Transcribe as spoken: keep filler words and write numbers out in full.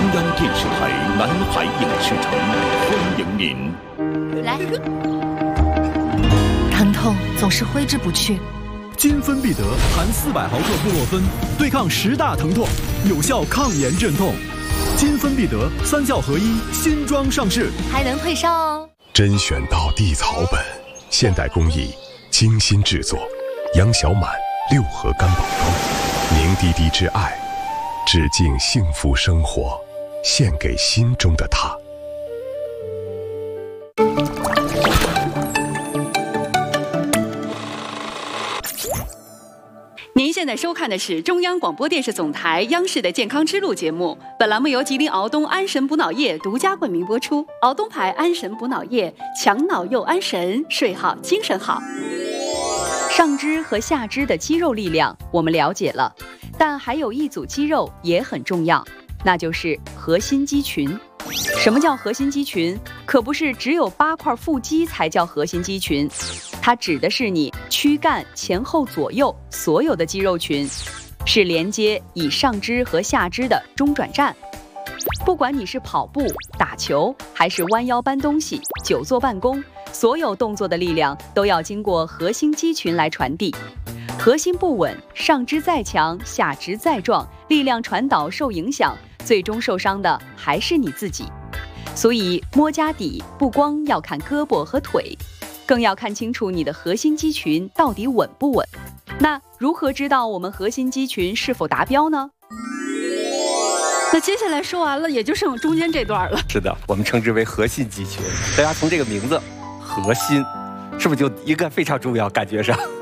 央电视台南海影视城欢迎您。 来，疼痛总是挥之不去。 金芬必得含四百毫克布洛芬，对抗十大疼痛，有效抗炎镇痛。金芬必得三效合一，新装上市， 还能退烧哦。 甄选到地草本，现代工艺，精心制作。杨小满六合干宝膏，凝滴滴之爱，致敬幸福生活，献给心中的他。 您现在收看的是中央广播电视总台央视的健康之路节目，本栏目由吉林敖东安神补脑液独家冠名播出。敖东牌安神补脑液，强脑又安神，睡好精神好。上肢和下肢的肌肉力量我们了解了，但还有一组肌肉也很重要，那就是核心肌群。什么叫核心肌群？可不是只有八块腹肌才叫核心肌群，它指的是你躯干前后左右所有的肌肉群，是连接以上肢和下肢的中转站。不管你是跑步、打球，还是弯腰搬东西、久坐办公，所有动作的力量都要经过核心肌群来传递。核心不稳，上肢再强，下肢再壮，力量传导受影响，最终受伤的还是你自己。所以摸家底不光要看胳膊和腿，更要看清楚你的核心肌群到底稳不稳。那如何知道我们核心肌群是否达标呢？那接下来说完了，也就剩中间这段了。 是的，我们称之为核心肌群。大家从这个名字核心，是不是就一个非常重要？感觉上